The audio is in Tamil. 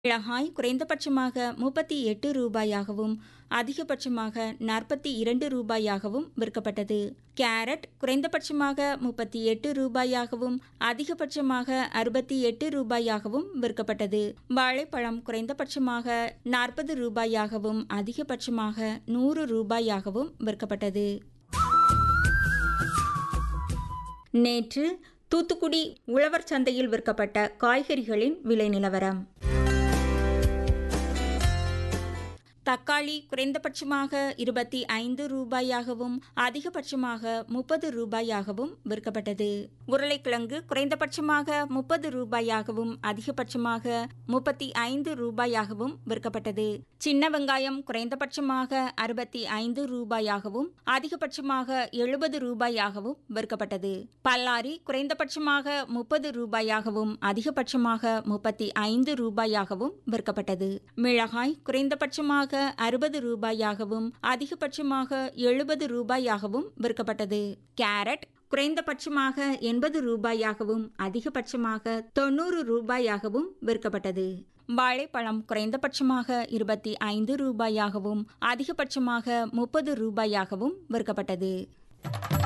மிளகாய் குறைந்தபட்சமாக ரூ. 38 அதிகபட்சமாக ரூ. 42 விற்கப்பட்டது. கேரட் குறைந்தபட்சமாக ரூ. 38 அதிகபட்சமாக ரூ. 68 விற்கப்பட்டது. வாழைப்பழம் குறைந்தபட்சமாக ரூ. 40 அதிகபட்சமாக ரூ. 100 விற்கப்பட்டது. நேற்று தூத்துக்குடி உழவர் சந்தையில் விற்கப்பட்ட காய்கறிகளின் விலை நிலவரம். தக்காளி குறைந்தபட்சமாக ரூ. 25 அதிகபட்சமாக ரூ. 30 விற்கப்பட்டது. உருளைக்கிழங்கு குறைந்தபட்சமாக ரூ. அதிகபட்சமாக ரூ. விற்கப்பட்டது. சின்ன வெங்காயம் குறைந்தபட்சமாக ரூ. அதிகபட்சமாக ரூ. விற்கப்பட்டது. பல்லாரி குறைந்தபட்சமாக ரூ. அதிகபட்சமாக ரூ. விற்கப்பட்டது. மிளகாய் குறைந்தபட்சமாக ரூ. அதிகபட்சமாக ரூ. விற்கப்பட்டது. கேரட் குறைந்தபட்சமாக ரூ. அதிகபட்சமாக ரூ. விற்கப்பட்டது. வாழைப்பழம் குறைந்தபட்சமாக ரூ. அதிகபட்சமாக ரூ. விற்கப்பட்டது.